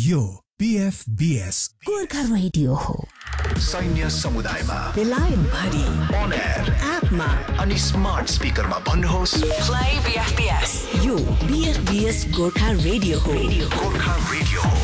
यो PFBS Gorkha radio हो। सैन्य समुदायमा बेलायत भरि अन एयर एपमा अनि स्मार्ट स्पिकरमा भन्नुहोस् प्ले BFBS। यो BFBS गोर्खा रेडियो हो। गोर्खा रेडियो हो।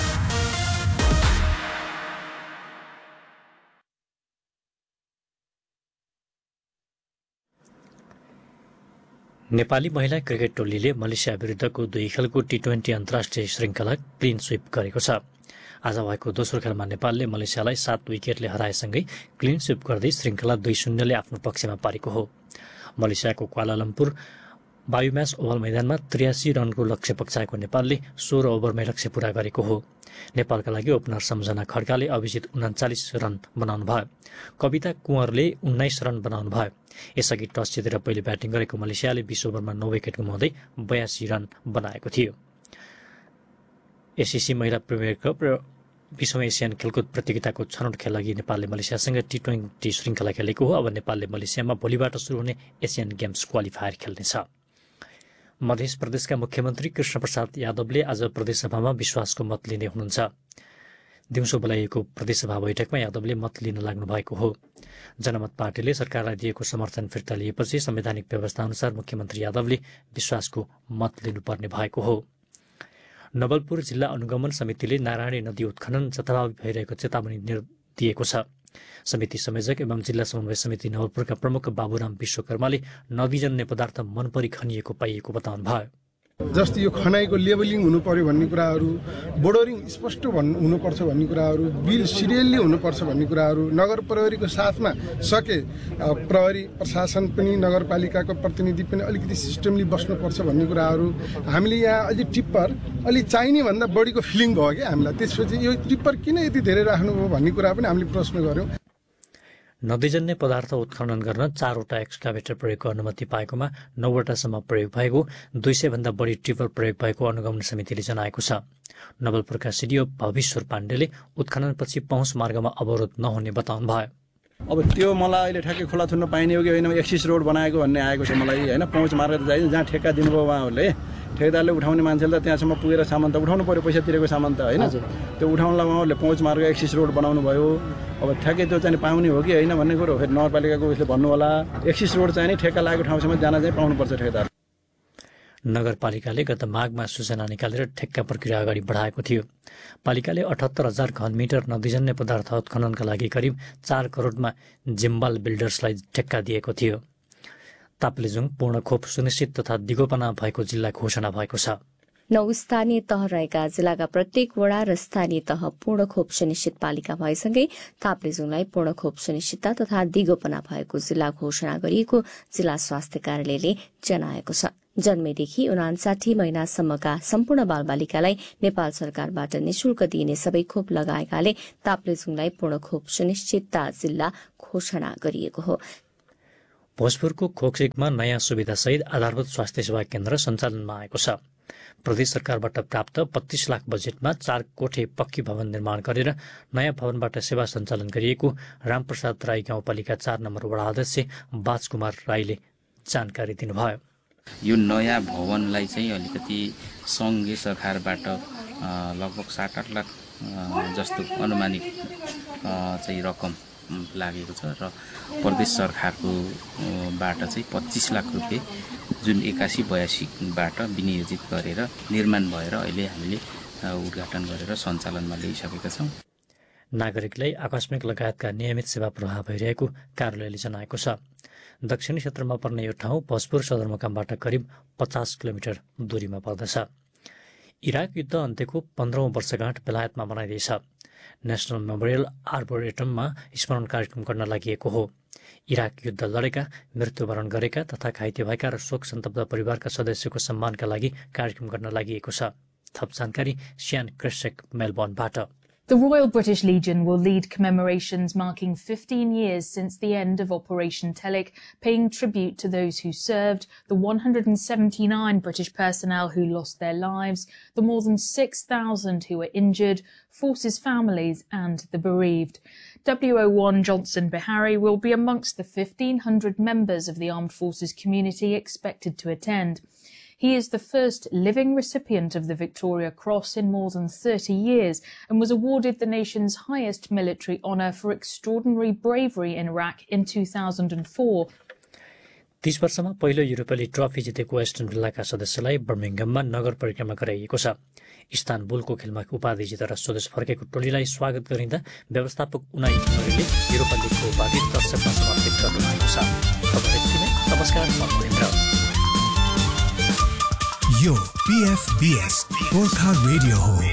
नेपाली महिला क्रिकेट टोलीले मलेसिया विरुद्धको 2 खेलको T20 अन्तर्राष्ट्रिय श्रृङ्खला क्लिन स्वीप गरेको छ। आज भएको दोस्रो खेलमा नेपालले मलेसियालाई 7 विकेटले हराएसँगै क्लिन स्वीप गर्दै श्रृङ्खला 2-0 ले आफ्नो पक्षमा पारेको हो। मलेसियाको क्वालालम्पुर बायोम्यास ओभल मैदानमा 83 रनको लक्ष्य पक्ष्याएको नेपालले 16 ओभरमै लक्ष्य पूरा गरेको हो। नेपालका लागि ओपनर सम्झना खड्काले अभिजित 39 रन बनाउनु भयो। कविता कुँवरले 19 रन बनाउनु भयो। यसअघि टस जितेर पहिले ब्याटिङ गरेको मलेसियाले 20 ओभरमा 9 विकेट गुमाउँदै 82 रन बनाएको थियो। एसिसी महिला प्रिमियर कप र 20औं एसियन खेलकुद प्रतियोगिताको छनौट खेलअघि नेपालले मलेसियासँग T20 श्रृङ्खला खेलेको हो। अब नेपालले मलेसियामा भोलिबाट सुरु हुने एसियन गेम्स क्वालिफायर खेल्नेछ। मध्य प्रदेशका मुख्यमन्त्री कृष्णप्रसाद यादवले आज प्रदेशसभामा विश्वासको मत लिने हुनुहुन्छ। दिउँसो बोलाइएको प्रदेशसभा बैठकमा यादवले मत लिन लाग्नु भएको हो। जनमत पार्टीले सरकारलाई दिएको समर्थन फिर्ता लिएपछि संवैधानिक व्यवस्था अनुसार मुख्यमन्त्री यादवले विश्वासको मत लिनुपर्ने भएको हो। नवलपुर जिल्ला अनुगमन समितिले नारायणी नदी उत्खनन जथाभावी भइरहेको चेतावनी दिएको छ। समिति संयोजक एवं जिल्ला समन्वय समिति नवलपुरका प्रमुख बाबुराम विश्वकर्माले नदीजन्य पदार्थ मनपरी खनिएको पाइएको बताउनु भयो। जस्तै यो खनाइको लेबलिङ हुनु पर्यो भन्ने कुराहरू, बोर्डरिङ स्पष्ट हुनुपर्छ भन्ने कुराहरू, बिल सिरियल्ली हुनुपर्छ भन्ने कुराहरू, नगर प्रहरीको साथमा सके प्रहरी प्रशासन पनि नगरपालिकाको प्रतिनिधि पनि अलिकति सिस्टमली बस्नुपर्छ भन्ने कुराहरू हामीले यहाँ अलि टिप्पर अलि चाहिने भन्दा बढीको फिलिङ भयो कि हामीलाई। त्यसपछि यो टिप्पर किन यति धेरै राख्नुभयो भन्ने कुरा पनि हामीले प्रश्न गर्यौँ। नदीजन्य पदार्थ उत्खनन गर्न 4वटा एक्सकाभेटर प्रयोगको अनुमति पाएकोमा 9वटासम्म प्रयोग भएको, 200 भन्दा बढी टिपर प्रयोग भएको अनुगमन समितिले जनाएको छ। नवलपुरका सिडिओ भविश्वर पाण्डेले उत्खननपछि पहुँच मार्गमा अवरोध नहुने बताउनु भयो। अब त्यो मलाई अहिले ठ्याक्कै खोला थुन्न पाइने हो कि होइन, एक्सिस रोड बनाएको भन्ने आएको छ मलाई होइन। पहुँच मार्ग चाहिँ जहाँ ठेक्का दिनुभयो उहाँहरूले, ठेकेदारले उठाउने मान्छेले त त्यहाँसम्म पुगेर सामान त उठाउनु पर्यो, पैसा तिरेको सामान त होइन। त्यो उठाउनलाई उहाँहरूले पहुँच मार्ग एक्सिस रोड बनाउनु भयो। अब ठ्याक्कै त्यो चाहिँ पाउने हो कि होइन भन्ने कुरो फेरि नगरपालिकाको उसले भन्नु होला। एक्सिस रोड चाहिँ नि ठेक्का लागेको ठाउँसम्म जान चाहिँ पाउनुपर्छ ठेकेदार। नगरपालिकाले गत माघमा सूचना निकालेर ठेक्का प्रक्रिया अगाडि बढाएको थियो। पालिकाले 78,000 घनमिटर नदीजन्य पदार्थ उत्खननका लागि करिब 4 करोडमा जिम्बाल बिल्डर्सलाई ठेक्का दिएको थियो। ताप्लेजुङ पूर्ण खोप सुनिश्चित तथा दिगोपना भएको जिल्ला घोषणा भएको छ। 9 स्थानीय तह रहेका जिल्लाका प्रत्येक वडा र स्थानीय तह पूर्ण खोप सुनिश्चित पालिका भएसँगै ताप्लेजुङलाई पूर्ण खोप सुनिश्चितता तथा दिगोपना भएको जिल्ला घोषणा गरिएको जिल्ला स्वास्थ्य कार्यालयले जनाएको छ। जन्मेदेखि 59 महिनासम्मका सम्पूर्ण बालबालिकालाई नेपाल सरकारबाट निशुल्क दिइने सबै खोप लगाएकाले ताप्लेजुङलाई पूर्ण खोप सुनिश्चितता जिल्ला घोषणा गरिएको हो। भोजपुरको खोकरेकमा नयाँ सुविधासहित आधारभूत स्वास्थ्य सेवा केन्द्र सञ्चालनमा आएको छ। प्रदेश सरकारबाट प्राप्त 25 लाख बजेटमा 4 कोठे पक्की भवन निर्माण गरेर नयाँ भवनबाट सेवा सञ्चालन गरिएको रामप्रसाद राई गाउँपालिका 4 नम्बर वडा अध्यक्ष बाजकुमार राईले जानकारी दिनुभयो। यो नयाँ भवनलाई चाहिँ अलिकति सङ्घीय सरकारबाट लगभग 7-8 लाख जस्तो अनुमानित चाहिँ रकम लागेको छ र प्रदेश सरकारको बाट चाहिँ 25 लाख रुपियाँ जुन 81-82बाट विनियोजित गरेर निर्माण भएर अहिले हामीले उद्घाटन गरेर सञ्चालनमा ल्याइसकेका छौँ। नागरिकलाई आकस्मिक लगायतका नियमित सेवा प्रवाह भइरहेको कार्यालयले जनाएको छ। दक्षिणी क्षेत्रमा पर्ने यो ठाउँ भोजपुर सदरमुकामबाट करिब 50 किलोमिटर दूरीमा पर्दछ। इराक युद्ध अन्त्यको 15औं वर्षगाँठ बेलायतमा मनाइँदैछ। नेशनल मेमोरियल आर्बोरेटममा स्मरण कार्यक्रम गर्न लागि हो। इराक युद्ध लडेका, मृत्युवरण गरेका तथा घाइते भएका र शोक सन्तप्त परिवारका सदस्यको सम्मानका लागि कार्यक्रम गर्न लागि छ। थप जानकारी सियान क्रेसेक मेलबर्नबाट। The Royal British Legion will lead commemorations marking 15 years since the end of Operation Telic, paying tribute to those who served, the 179 British personnel who lost their lives, the more than 6,000 who were injured, forces families and the bereaved. WO1 Johnson Bihari will be amongst the 1,500 members of the armed forces community expected to attend. He is the first living recipient of the Victoria Cross in more than 30 years and was awarded the nation's highest military honour for extraordinary bravery in Iraq in 2004. 30 वर्षमा पहिलो युरोपेली trophy जितेको Aston विल्लाका सदस्यलाई बर्मिङहममा नगर परिक्रमा गराइएको छ। इस्तानबुलको खेलमा उपाधि जितेर स्वदेश फर्केको टोलीलाई स्वागत गरिँदा व्यवस्थापक उनाइ एमरीले युरोपा लिगको उपाधि दर्शकमा समर्पित गर्नुभएको छ। खबर यति नै। नमस्कार, म महेन्द्र। यो PFBS गोर्खा रेडियो हो।